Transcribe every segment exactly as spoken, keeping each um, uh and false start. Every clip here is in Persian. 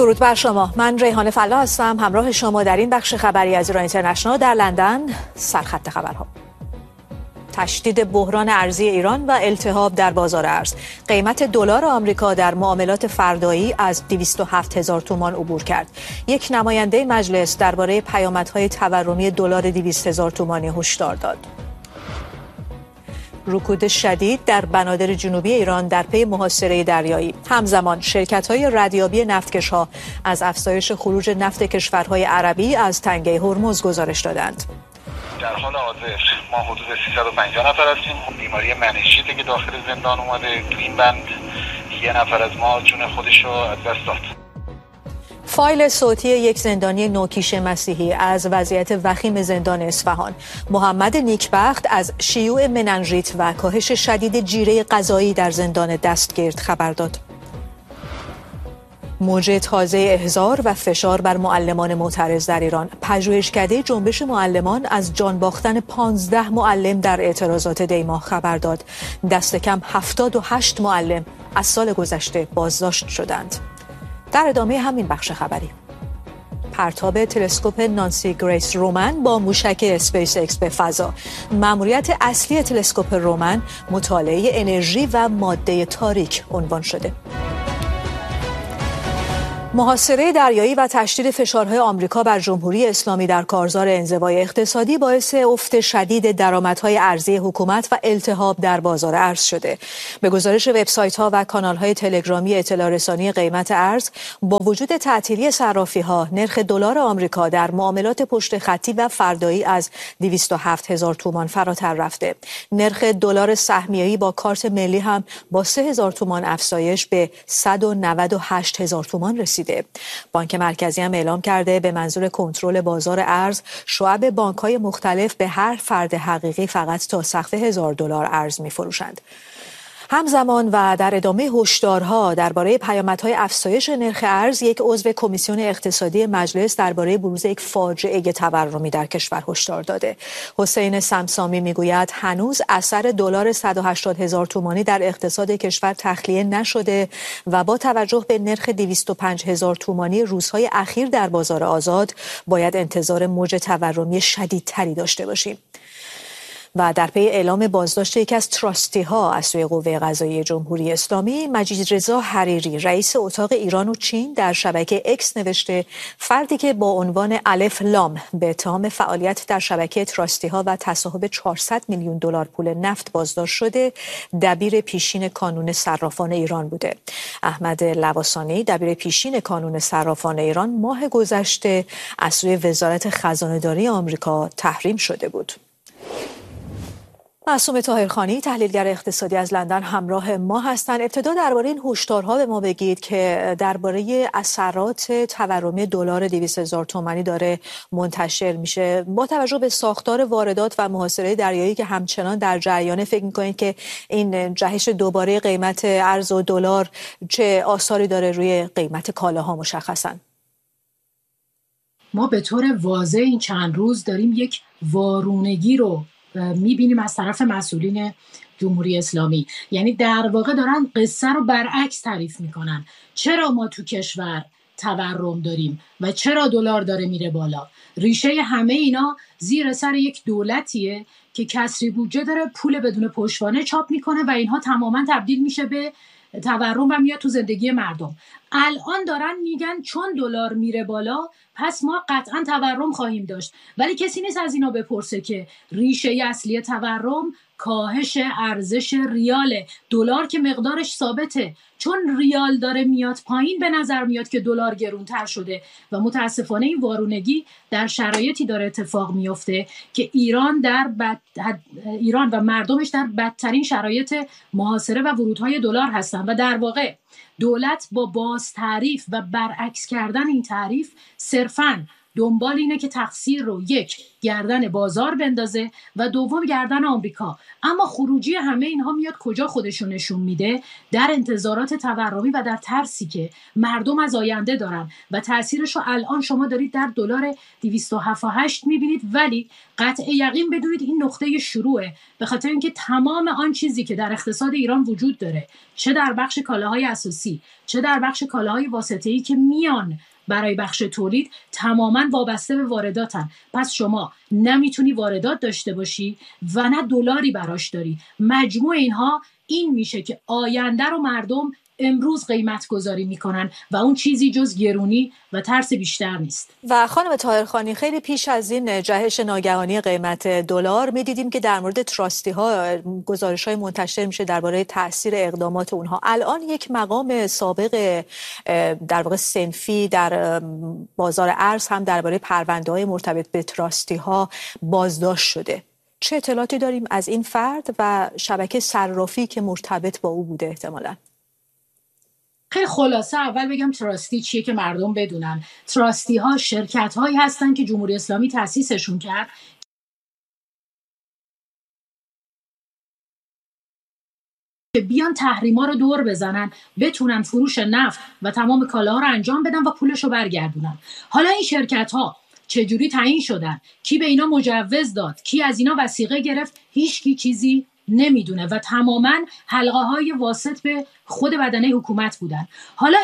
درود بر شما. من ریحانه فلاح هستم، همراه شما در این بخش خبری از ایران اینترنشنال در لندن. سرخط خبرها: تشدید بحران ارزی ایران و التهاب در بازار ارز. قیمت دلار آمریکا در معاملات فردایی از دویست و هفت هزار تومان عبور کرد. یک نماینده مجلس درباره پیامدهای تورمی دلار دویست هزار تومانی هشدار داد. رکود شدید در بنادر جنوبی ایران در پی محاصره دریایی. همزمان شرکت‌های ردیابی نفتکش‌ها از افزایش خروج نفت کشورهای عربی از تنگه هرمز گزارش دادند. در حال حاضر ما حدود سیصد و پنجاه نفر هستیم. بیماری منیژیته که داخل زندان اومده. تو این بند یه نفر از ما جون خودش رو از دست داد. فایل صوتی یک زندانی نوکیش مسیحی از وضعیت وخیم زندان اصفهان. محمد نیکبخت از شیوع مننژیت و کاهش شدید جیره غذایی در زندان دستگرد خبر داد. موج تازه احضار و فشار بر معلمان معترض در ایران. پژوهشکده جنبش معلمان از جان باختن پانزده معلم در اعتراضات دیماه خبر داد. دست کم هفتاد و هشت معلم از سال گذشته بازداشت شدند. در ادامه همین بخش خبری، پرتاب تلسکوپ نانسی گریس رومن با موشک اسپیس ایکس به فضا. مأموریت اصلی تلسکوپ رومن مطالعه انرژی و ماده تاریک عنوان شده. محاصره دریایی و تشدید فشارهای آمریکا بر جمهوری اسلامی در کارزار انزوای اقتصادی باعث افت شدید درآمدهای ارزی حکومت و التهاب در بازار ارز شده. به گزارش وبسایت‌ها و کانال‌های تلگرامی اطلاع رسانی قیمت ارز، با وجود تعطیلی صرافی‌ها، نرخ دلار آمریکا در معاملات پشت خطی و فردایی از دویست و هفت هزار تومان فراتر رفته. نرخ دلار سهمیه‌ای با کارت ملی هم با سه هزار تومان افزایش به صد و نود و هشت هزار تومان رسید. بانک مرکزی هم اعلام کرده به منظور کنترل بازار ارز، شعب بانک‌های مختلف به هر فرد حقیقی فقط تا سقف هزار دلار ارز می‌فروشند. همزمان و در ادامه هشدارها درباره پیامدهای افزایش نرخ ارز، یک عضو کمیسیون اقتصادی مجلس درباره بروز یک فاجعه تورمی در کشور هشدار داده. حسین سمسامی میگوید هنوز اثر دلار صد و هشتاد هزار تومانی در اقتصاد کشور تخلیه نشده و با توجه به نرخ دویست و پنج هزار تومانی روزهای اخیر در بازار آزاد باید انتظار موج تورمی شدیدتری داشته باشیم. و در پی اعلام بازداشت یکی از تراستی ها از سوی قوه قضاییه جمهوری اسلامی، مجید رضا حریری، رئیس اتاق ایران و چین، در شبکه اکس نوشته فردی که با عنوان الف لام به اتهام فعالیت در شبکه تراستی ها و تصاحب چهارصد میلیون دلار پول نفت بازداشت شده، دبیر پیشین کانون صرافان ایران بوده. احمد لواسانی، دبیر پیشین کانون صرافان ایران، ماه گذشته از سوی وزارت خزانه‌داری آمریکا تحریم شده بود. معصومه طاهرخانی، تحلیلگر اقتصادی از لندن، همراه ما هستند. ابتدا درباره این هشدارها به ما بگید که درباره اثرات تورمی دلار دویست هزار تومانی داره منتشر میشه. با توجه به ساختار واردات و محاصره دریایی که همچنان در جریان، فکر میکنید که این جهش دوباره قیمت ارز و دلار چه آثاری داره روی قیمت کالاها مشخصاً؟ ما به طور واضح این چند روز داریم یک وارونگی رو میبینیم از طرف مسئولین جمهوری اسلامی. یعنی در واقع دارن قصه رو برعکس تعریف میکنن. چرا ما تو کشور تورم داریم و چرا دلار داره میره بالا؟ ریشه همه اینا زیر سر یک دولتیه که کسری بودجه داره، پول بدون پشتوانه چاپ میکنه و اینها تماما تبدیل میشه به تورم و میاد تو زندگی مردم. الان دارن میگن چون دلار میره بالا پس ما قطعا تورم خواهیم داشت، ولی کسی نیست از اینا بپرسه که ریشه اصلی تورم کاهش ارزش ریاله. دلار که مقدارش ثابته، چون ریال داره میاد پایین به نظر میاد که دلار گرونتر شده و متاسفانه این وارونگی در شرایطی داره اتفاق میفته که ایران در بد... ایران و مردمش در بدترین شرایط محاصره و ورودهای دلار هستن و در واقع دولت با باز تعریف و برعکس کردن این تعریف صرفاً دنبال اینه که تقصیر رو یک گردن بازار بندازه و دوم گردن آمریکا. اما خروجی همه اینها میاد کجا خودشون نشون میده؟ در انتظارات تورمی و در ترسی که مردم از آینده دارن و تاثیرش رو الان شما دارید در دلار دویست و هفتاد و هشت میبینید. ولی قطع یقین بدونید این نقطه شروعه، به خاطر اینکه تمام آن چیزی که در اقتصاد ایران وجود داره، چه در بخش کالاهای اساسی چه در بخش کالاهای واسطه‌ای که میان برای بخش تولید، تماما وابسته به وارداتن. پس شما نمیتونی واردات داشته باشی و نه دلاری براش داری. مجموع اینها این میشه که آینده رو مردم امروز قیمت گذاری میکنن و اون چیزی جز گرونی و ترس بیشتر نیست. و خانم طاهرخانی، خیلی پیش از این جهش ناگهانی قیمت دلار میدیدیم که در مورد تراستی ها گزارش های منتشر میشه درباره تاثیر اقدامات اونها. الان یک مقام سابق در واقع صنفی در بازار ارز هم درباره پرونده های مرتبط به تراستی ها بازداشت شده. چه اطلاعاتی داریم از این فرد و شبکه صرافی که مرتبط با او بوده احتمالاً؟ خیلی خلاصه اول بگم تراستی چیه که مردم بدونن. تراستی ها شرکت هایی هستن که جمهوری اسلامی تأسیسشون کرد که بیان تحریما رو دور بزنن، بتونن فروش نفت و تمام کالاها رو انجام بدن و پولش رو برگردونن. حالا این شرکت ها چجوری تعیین شدن؟ کی به اینا مجوز داد؟ کی از اینا وثیقه گرفت؟ هیچ کی چیزی نمیدونه و تماما حلقه های واسط به خود بدنه حکومت بودن. حالا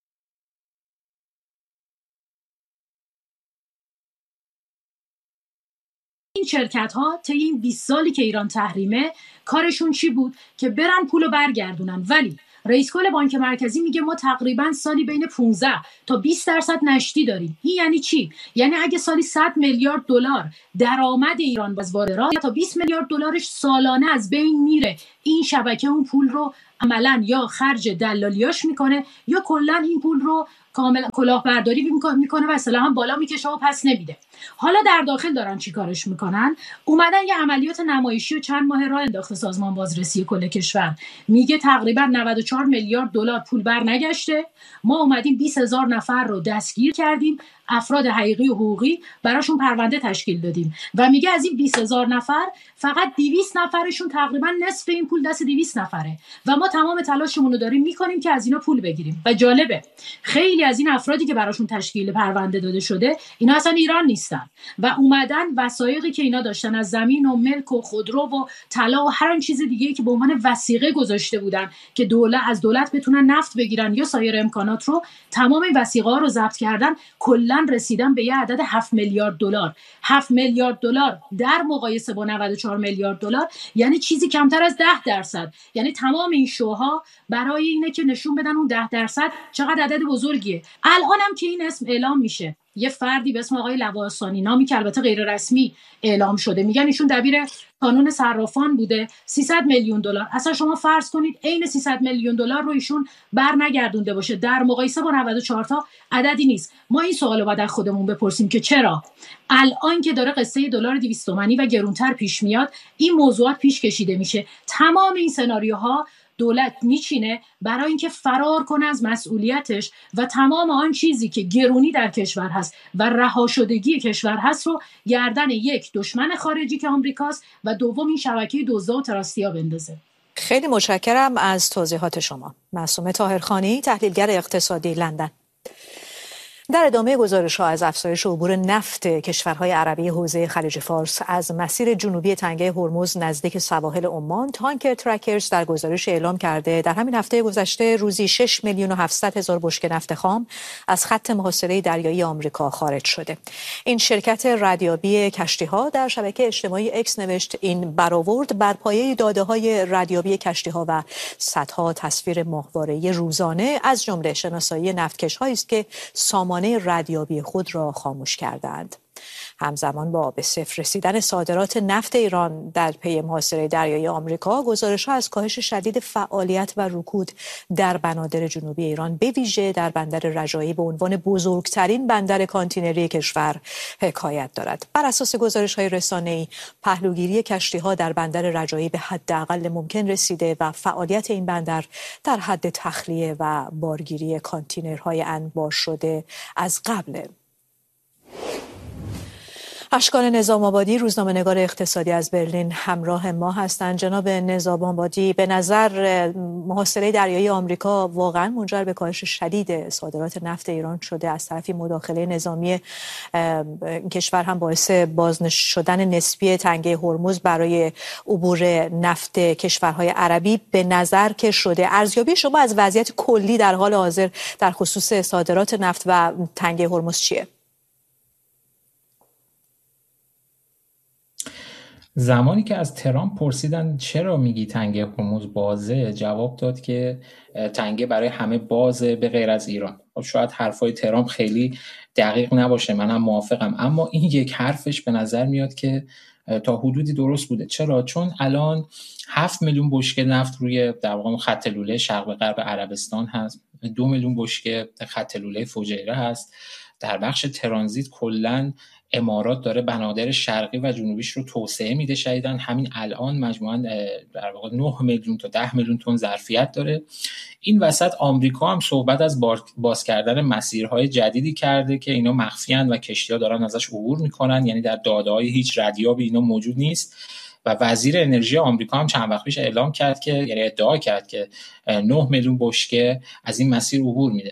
این شرکت ها طی این بیست سالی که ایران تحریمه کارشون چی بود؟ که برن پولو برگردونن. ولی رئیس کل بانک مرکزی میگه ما تقریبا سالی بین پانزده تا بیست درصد نشتی داریم. این یعنی چی؟ یعنی اگه سالی صد میلیارد دلار درآمد ایران از واردات تا بیست میلیارد دلارش سالانه از بین میره، این شبکه اون پول رو عملاً یا خرج دلالیاش میکنه یا کلا این پول رو کاملا کلاهبرداری میکنه و اصطلاحاً بالا میکشه و پس نمیده. حالا در داخل دارن چی کارش میکنن؟ اومدن یه عملیات نمایشی و چند ماه راه انداخته سازمان بازرسی کل کشور، میگه تقریبا نود و چهار میلیارد دلار پول بر نگشته. ما اومدیم بیست هزار نفر رو دستگیر کردیم، افراد حقیقی و حقوقی براشون پرونده تشکیل دادیم و میگه از این بیست هزار نفر فقط دویست نفرشون تقریبا نصف این پول دست دویست نفره و ما تمام تلاشمون رو داریم میکنیم که از اینا پول بگیریم. و جالبه خیلی از این افرادی که براشون تشکیل پرونده داده شده اینا اصلا ایران نیستن و اومدن وثایقی که اینا داشتن از زمین و ملک و خودرو و طلا و هر آن چیز دیگه‌ای که به عنوان وثیقه گذاشته بودن که دولت از دولت بتونن نفت بگیرن یا سایر امکانات رو، تمام این وثیقه‌ها رو ضبط کردن. کلا رسیدن به یه عدد هفت میلیارد دلار. هفت میلیارد دلار در مقایسه با نود و چهار میلیارد دلار یعنی چیزی کمتر از ده درصد. یعنی تمام این شوها برای اینه که نشون بدن اون ده درصد چقدر عدد بزرگیه. الان هم که این اسم اعلام میشه، یه فردی به اسم آقای لواسانی، نامی که البته غیر رسمی اعلام شده، میگن ایشون دبیر کانون صرافان بوده، سیصد میلیون دلار. اصلا شما فرض کنید عین سیصد میلیون دلار رو ایشون بر نگردونده باشه، در مقایسه با نود و چهار تا عددی نیست. ما این سوالو باید از خودمون بپرسیم که چرا الان که داره قصه دلار دویست تومانی و گرونتر پیش میاد این موضوعات پیش کشیده میشه. تمام این سناریوها دولت میچینه برای اینکه فرار کنه از مسئولیتش و تمام آن چیزی که گرونی در کشور هست و رها شدگی کشور هست رو گردن یک دشمن خارجی که آمریکاست و دوم این شبکه دزدا و تراستیا بندازه. خیلی متشکرم از توضیحات شما. معصومه طاهرخانی، تحلیلگر اقتصادی، لندن. در ادامه گزارش‌ها از افزایش عبور نفت کشورهای عربی حوزه خلیج فارس از مسیر جنوبی تنگه هرمز نزدیک سواحل عمان، تانکر ترکرز در گزارش اعلام کرده در همین هفته گذشته روزی شش میلیون و هفتصد هزار بشکه نفت خام از خط محاصره دریایی آمریکا خارج شده. این شرکت ردیابی کشتی‌ها در شبکه اجتماعی اکس نوشت این برآورد بر پایه داده‌های ردیابی کشتی‌ها و صدها تصویر ماهواره‌ای روزانه از جمله شناسایی نفتکش‌هایی است که سامان ردیابی خود را خاموش کردند. همزمان با به صفر رسیدن صادرات نفت ایران در پی محاصره دریایی آمریکا، گزارش‌ها از کاهش شدید فعالیت و رکود در بنادر جنوبی ایران به ویژه در بندر رجایی به عنوان بزرگترین بندر کانتینری کشور حکایت دارد. بر اساس گزارش‌های رسانه‌ای، پهلوگیری کشتی‌ها در بندر رجایی به حداقل ممکن رسیده و فعالیت این بندر در حد تخلیه و بارگیری کانتینرهای انبار شده از قبل اشکان نظام آبادی، روزنامه‌نگار اقتصادی از برلین همراه ما هستند. جناب نظام آبادی، به نظر محاصره دریایی آمریکا واقعا منجر به کاهش شدید صادرات نفت ایران شده. از طرفی مداخله نظامی این کشور هم باعث بازنش شدن نسبی تنگه هرمز برای عبور نفت کشورهای عربی به نظر که شده. ارزیابی شما از وضعیت کلی در حال حاضر در خصوص صادرات نفت و تنگه هرمز چیه؟ زمانی که از ترامپ پرسیدن چرا میگی تنگه هرمز بازه، جواب داد که تنگه برای همه بازه به غیر از ایران. خب شاید حرفای ترامپ خیلی دقیق نباشه، منم موافقم، اما این یک حرفش به نظر میاد که تا حدودی درست بوده. چرا؟ چون الان هفت میلیون بشکه نفت روی در واقع خط لوله شرق غرب عربستان هست، دو میلیون بشکه خط لوله فجیره هست. در بخش ترانزیت کلاً امارات داره بنادر شرقی و جنوبیش رو توسعه میده. شدیداً همین الان مجموعاً در واقع نه میلیون تا ده میلیون تن ظرفیت داره. این وسط آمریکا هم صحبت از باز کردن مسیرهای جدیدی کرده که اینا مخفیان و کشتی‌ها دارن ازش عبور میکنن، یعنی در داده‌های هیچ ردیابی اینا موجود نیست. و وزیر انرژی آمریکا هم چند وقت پیش اعلام کرد که یعنی ادعا کرد که نه میلیون بشکه از این مسیر عبور میده.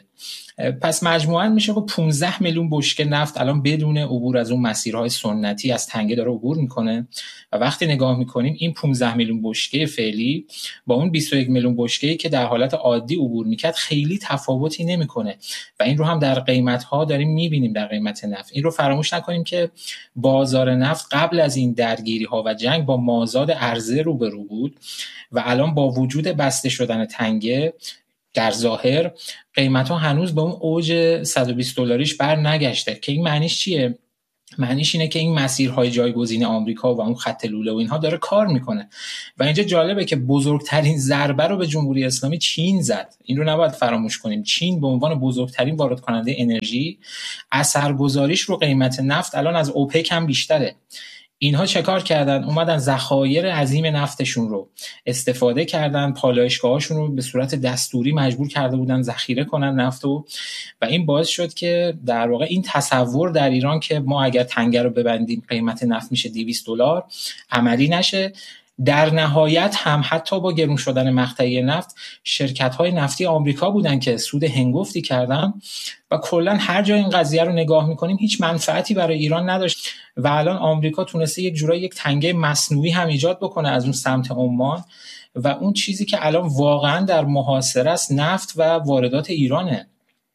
پس مجموعاً میشه که پانزده میلیون بشکه نفت الان بدون عبور از اون مسیرهای سنتی از تنگه داره عبور میکنه. و وقتی نگاه میکنیم این پانزده میلیون بشکه فعلی با اون بیست و یک میلیون بشکه‌ای که در حالت عادی عبور میکرد خیلی تفاوتی نمیکنه و این رو هم در قیمت‌ها داریم میبینیم. در قیمت نفت این رو فراموش نکنیم که بازار نفت قبل از این درگیری‌ها و جنگ با مازاد عرضه روبرو بود و الان با وجود بسته شدن تنگه در ظاهر قیمت ها هنوز به اون اوج صد و بیست دلاریش بر نگشته. که این معنیش چیه؟ معنیش اینه که این مسیرهای جایگزین آمریکا و اون خط لوله و اینها داره کار میکنه. و اینجا جالبه که بزرگترین ضربه رو به جمهوری اسلامی چین زد. این رو نباید فراموش کنیم. چین به عنوان بزرگترین وارد کننده انرژی اثرگذاریش رو قیمت نفت الان از اوپک هم بیشتره. اینها چه کار کردن؟ اومدن ذخایر عظیم نفتشون رو استفاده کردن، پالایشگاهاشون رو به صورت دستوری مجبور کرده بودن ذخیره کنن نفتو و این باعث شد که در واقع این تصور در ایران که ما اگر تنگه رو ببندیم قیمت نفت میشه دویست دلار عملی نشه. در نهایت هم حتی با گرون شدن مقطعی نفت شرکت‌های نفتی آمریکا بودن که سود هنگفتی کردن و کلا هر جای این قضیه رو نگاه می‌کنیم هیچ منفعتی برای ایران نداشت و الان آمریکا تونسته یک جورایی یک تنگه مصنوعی هم ایجاد بکنه از اون سمت عمان و اون چیزی که الان واقعا در محاصره است نفت و واردات ایرانه.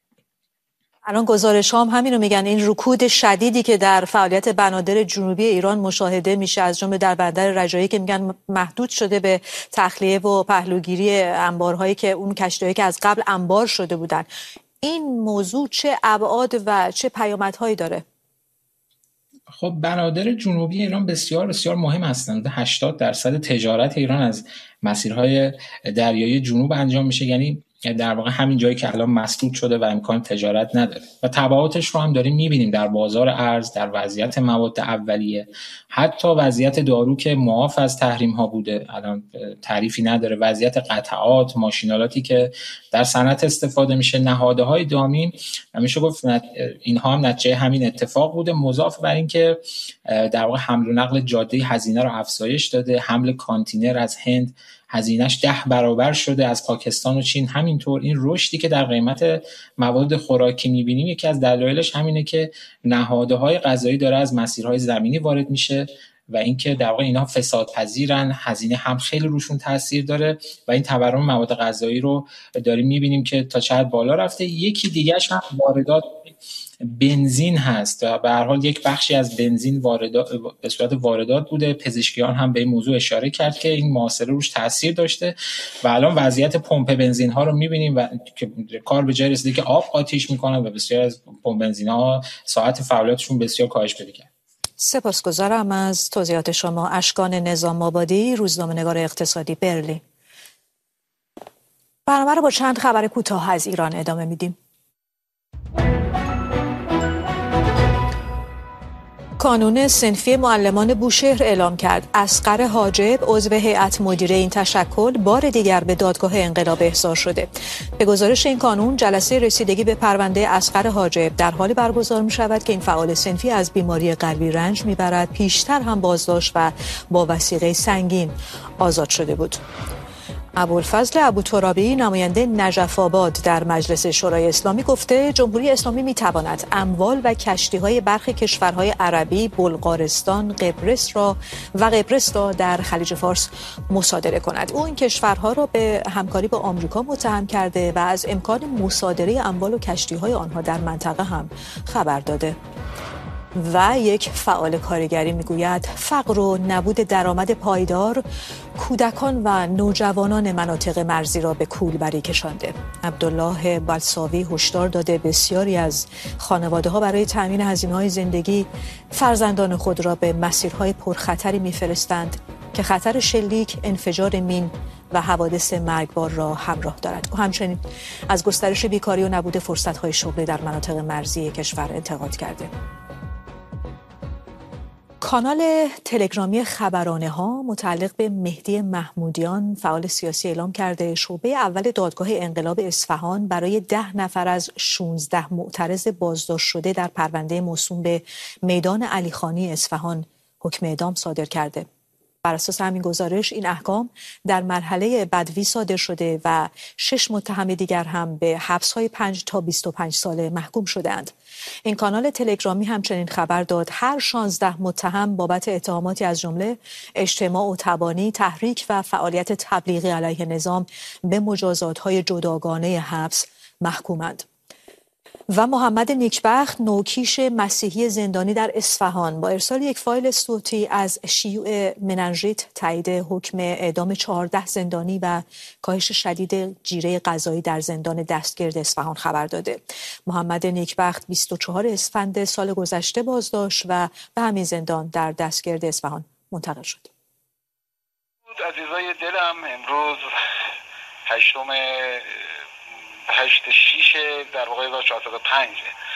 الان گزارش هم همین رو میگن، این رکود شدیدی که در فعالیت بنادر جنوبی ایران مشاهده میشه از جمله در بندر رجایی که میگن محدود شده به تخلیه و پهلوگیری انبارهایی که اون کشتی‌هایی که از قبل انبار شده بودن. این موضوع چه ابعاد و چه پیامدهایی داره؟ خب بنادر جنوبی ایران بسیار بسیار مهم هستند. هشتاد درصد تجارت ایران از مسیرهای دریایی جنوب انجام میشه، یعنی در واقع همین جایی که الان مسدود شده و امکان تجارت نداره و تبعاتش رو هم داریم میبینیم در بازار ارز، در وضعیت مواد اولیه، حتی وضعیت دارو که معاف از تحریم ها بوده الان تعریفی نداره، وضعیت قطعات، ماشینالاتی که در صنعت استفاده میشه، نهادهای دامی، همیشه گفت اینها هم نتیجه همین اتفاق بوده. مضاف بر این که در واقع حمل و نقل جاده هزینه رو افزایش داده، حمل کانتینر از هند هزینهش ده برابر شده، از پاکستان و چین همینطور. این رشدی که در قیمت مواد خوراکی می‌بینیم یکی از دلایلش همینه که نهادهای غذایی داره از مسیرهای زمینی وارد میشه و اینکه در واقع اینها فسادپذیرن، هزینه هم خیلی روشون تاثیر داره و این تورم مواد غذایی رو داریم می‌بینیم که تا چه حد بالا رفته. یکی دیگه‌ش هم واردات بنزین هست و به هر حال یک بخشی از بنزین واردات به صورت واردات بوده. پزشکیان هم به این موضوع اشاره کرد که این محاصره روش تاثیر داشته و الان وضعیت پمپ بنزین ها رو می‌بینیم و که کار به جای رسیده که آب آتیش می‌کنن و بسیار از پمپ بنزین ها ساعت فعالیتشون بسیار کاهش پیدا کرد. سپاسگزارم از توضیحات شما. اشکان نظام آبادی، روزنامه‌نگار اقتصادی، برلین. برنامه رو با چند خبر کوتاه از ایران ادامه میدیم. کانون صنفی معلمان بوشهر اعلام کرد اصغر حاجب عضو هیئت مدیره این تشکل بار دیگر به دادگاه انقلاب احضار شده. به گزارش این کانون جلسه رسیدگی به پرونده اصغر حاجب در حال برگزار می شود که این فعال صنفی از بیماری قلبی رنج میبرد. پیشتر هم بازداشت و با وثیقه سنگین آزاد شده بود. ابوالفضل ابوترابی نماینده نجف آباد در مجلس شورای اسلامی گفته جمهوری اسلامی میتواند اموال و کشتی‌های برخی کشورهای عربی، بلغارستان، قبرس را و قبرس را در خلیج فارس مصادره کند. او این کشورها را به همکاری با آمریکا متهم کرده و از امکان مصادره اموال و کشتی‌های آنها در منطقه هم خبر داده. و یک فعال کارگری میگوید فقر و نبود درآمد پایدار کودکان و نوجوانان مناطق مرزی را به کولبری کشانده. عبدالله بلساوی هشدار داده بسیاری از خانواده‌ها برای تأمین هزینه‌های زندگی فرزندان خود را به مسیرهای پرخطری میفرستند که خطر شلیک، انفجار مین و حوادث مرگبار را همراه دارد. و همچنین از گسترش بیکاری و نبود فرصت‌های شغلی در مناطق مرزی کشور انتقاد کرده. کانال تلگرامی خبرانه ها متعلق به مهدی محمودیان فعال سیاسی اعلام کرده شعبه اول دادگاه انقلاب اصفهان برای ده نفر از شانزده معترض بازداشت شده در پرونده موسوم به میدان علیخانی اصفهان حکم اعدام صادر کرده. بر اساس همین گزارش این احکام در مرحله بدوی صادر شده و شش متهم دیگر هم به حبس‌های پنج تا بیست و پنج ساله محکوم شده‌اند. این کانال تلگرامی همچنین خبر داد هر شانزده متهم بابت اتهاماتی از جمله اجتماع و تبانی، تحریک و فعالیت تبلیغی علیه نظام به مجازات‌های جداگانه حبس محکومند. و محمد نیکبخت نوکیش مسیحی زندانی در اصفهان با ارسال یک فایل صوتی از شیوع مننژیت تایید حکم اعدام چهارده زندانی و کاهش شدید جیره غذایی در زندان دستگرد اصفهان خبر داده. محمد نیکبخت بیست و چهارم اسفند سال گذشته بازداشت و به همین زندان در دستگرد اصفهان منتقل شد. عزیزای دلم امروز هشتم هشت شیش در واقع هزار و چهارصد و پنج